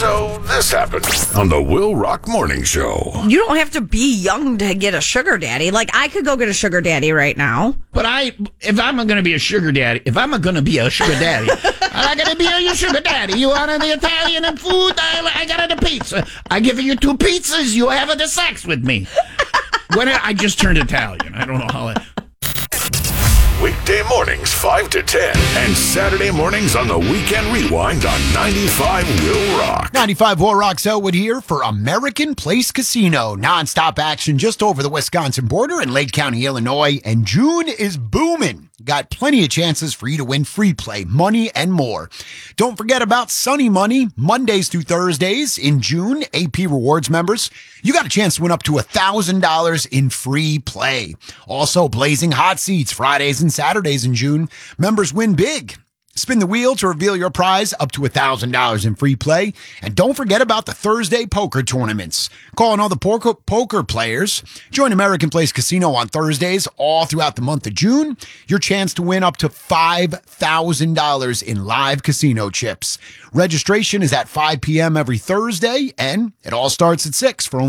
So this happened on the Will Rock Morning Show. You don't have to be young to get a sugar daddy. Like, I could go get a sugar daddy right now. But if I'm going to be a sugar daddy, I'm going to be a sugar daddy, you want the Italian and food? I got the pizza. I give you 2 pizzas. You have the sex with me. I just turned Italian. I don't know how. Weekday mornings 5 to 10 and Saturday mornings on the Weekend Rewind on 95 Will Rock. 95 Will Rock Selwood here for American Place Casino. Non-stop action just over the Wisconsin border in Lake County, Illinois, and June is booming. Got plenty of chances for you to win free play, money, and more. Don't forget about Sunny Money, Mondays through Thursdays in June. AP Rewards members, you got a chance to win up to $1,000 in free play. Also, Blazing Hot Seats, Fridays and Saturdays in June. Members win big. Spin the wheel to reveal your prize up to $1,000 in free play. And don't forget about the Thursday poker tournaments. Calling all the poker players. Join American Place Casino on Thursdays all throughout the month of June. Your chance to win up to $5,000 in live casino chips. Registration is at 5 p.m. every Thursday, and it all starts at 6 for only